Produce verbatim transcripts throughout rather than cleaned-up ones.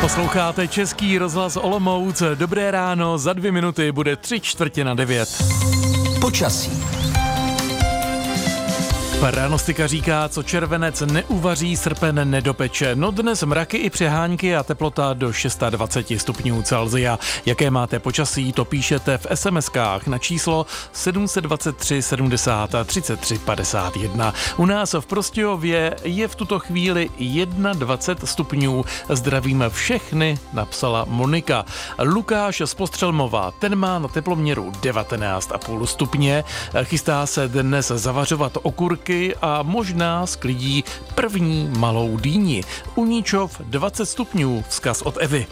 Posloucháte Český rozhlas Olomouc. Dobré ráno, za dvě minuty bude tři čtvrtě na devět. Počasí. Pranostika říká, co červenec neuvaří, srpen nedopeče. No dnes mraky i přehánky a teplota do dvacet šest stupňů Celsia. Jaké máte počasí, to píšete v es em eskách na číslo sedm set dvacet tři sedmdesát třicet tři padesát jedna. U nás v Prostějově je v tuto chvíli dvacet jedna stupňů. Zdravíme všechny, napsala Monika. Lukáš z Postřelmova, ten má na teploměru devatenáct celá pět stupně. Chystá se dnes zavařovat okurky a možná sklidí první malou dýni. U Níčov dvacet stupňů, vzkaz od Evy.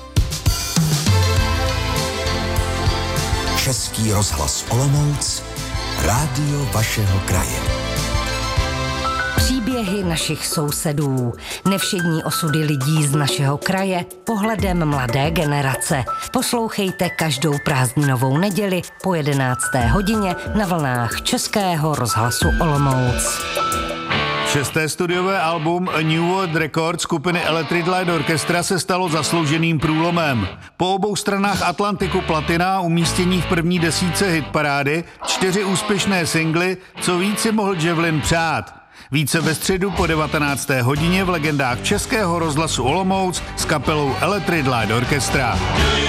Český rozhlas Olomouc, rádio vašeho kraje. Příběhy našich sousedů, nevšední osudy lidí z našeho kraje, pohledem mladé generace. Poslouchejte každou prázdninovou neděli po jedenácté hodině na vlnách Českého rozhlasu Olomouc. Šesté studiové album A New World Record skupiny Electric Light Orchestra se stalo zaslouženým průlomem. Po obou stranách Atlantiku platina, umístění v první desítce hitparády, čtyři úspěšné singly, co víc si mohl Javelin přát. Více ve středu po devatenácté hodině v legendách Českého rozhlasu Olomouc s kapelou Electric Light Orchestra.